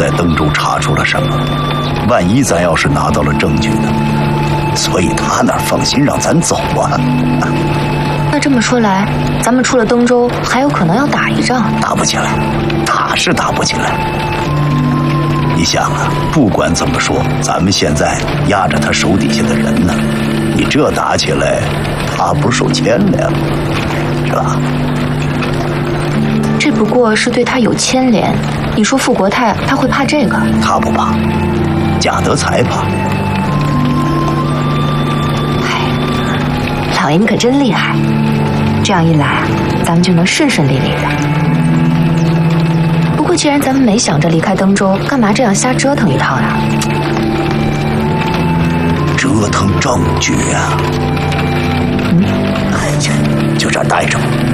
在登州查出了什么，万一咱要是拿到了证据呢？所以他哪放心让咱走啊？ 那这么说来，咱们出了登州，还有可能要打一仗。 打不起来，打是打不起来。你想啊，不管怎么说，咱们现在压着他手底下的人呢，你这打起来，他不受牵连了，是吧？ 这不过是对他有牵连。你说傅国泰他会怕这个？ 他不怕，贾德才怕。 老爷你可真厉害，这样一来啊，咱们就能顺顺利利的。不过既然咱们没想着离开登州，干嘛这样瞎折腾一趟呀？ 折腾证据啊！哎呀，就这儿待着吧。